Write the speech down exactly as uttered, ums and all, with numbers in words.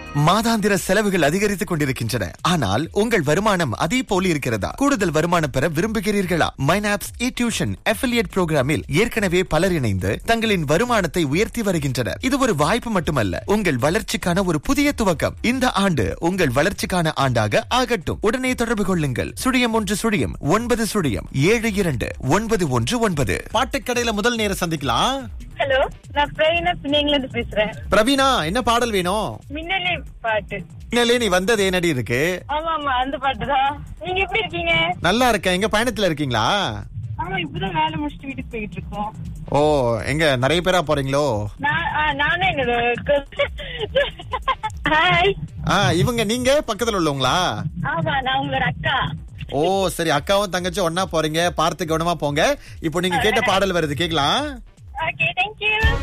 மாதாந்திர செலவுகள் அதிகரித்துக் கொண்டிருக்கின்றன. ஆனால் உங்கள் வருமானம் அதே போல இருக்கிறதா? கூடுதல் வருமானம் பெற விரும்புகிறீர்களா? மைனாப்ஸ் இ டியூஷன் அஃபிலியேட் புரோகிராமில் ஏற்கனவே பலர் இணைந்து தங்களின் வருமானத்தை உயர்த்தி வருகின்றனர். இது ஒரு வாய்ப்பு மட்டுமல்ல, உங்கள் வளர்ச்சிக்கான ஒரு புதிய துவக்கம். இந்த ஆண்டு உங்கள் வளர்ச்சிக்கான ஆண்டாக ஆகட்டும். உடனே தொடர்பு கொள்ளுங்கள். சுழியம் ஒன்று சுழியம் ஒன்பது சுழியம் ஏழு இரண்டு ஒன்பது ஒன்று ஒன்பது. பாட்டுக்கடையில முதல் நேரம் சந்திக்கலாம். ஹலோ, நான் பிரவீனா பிள்ளைங்கள இருந்து பேசுறேன். பிரவீனா, என்ன பாடல் வேணும்? மின்னலே பாட்டு. மின்னலே நீ வந்தது ஏனடி இருக்கு? ஆமா ஆமா, அந்த பாட்டு தான். நீங்க எப்படி இருக்கீங்க? நல்லா இருக்கேன். எங்க பயணத்துல இருக்கீங்களா? ஆமா, இப்பதான் வேலை முடிச்சுட்டு வீட்டுக்கு போயிட்டு இருக்கோம். ஓ, எங்க நிறைய பேரா போறீங்களோ? நானே என்னோட ஹாய். ஆ, இவங்க நீங்க பக்கத்துல உள்ளவங்களா? ஆமா, நான் உங்களோட அக்கா. ஓ சரி, அக்காவும் தங்கச்சி ஒன்னா போறீங்க. பார்த்து கவனமா போங்க. இப்போ நீங்க கேட்ட பாடல் வருது, கேக்கலாம். Okay, thank you.